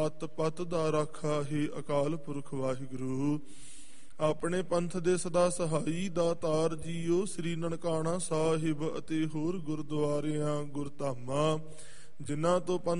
ਪਤ ਪਤ ਦਾ ਰਾਖਾ ਹੀ ਅਕਾਲ ਪੁਰਖ ਵਾਹਿਗੁਰੂ। ਆਪਣੇ ਪੰਥ ਦੇ ਸਦਾ ਸਹਾਈ ਦਾਤਾਰ ਜੀਓ, ਸ੍ਰੀ ਨਨਕਾਣਾ ਸਾਹਿਬ ਅਤੇ ਹੋਰ ਗੁਰਦੁਆਰਿਆਂ ਗੁਰਧਾਮਾਂ ਜਿਨ੍ਹਾਂ ਤੋਂ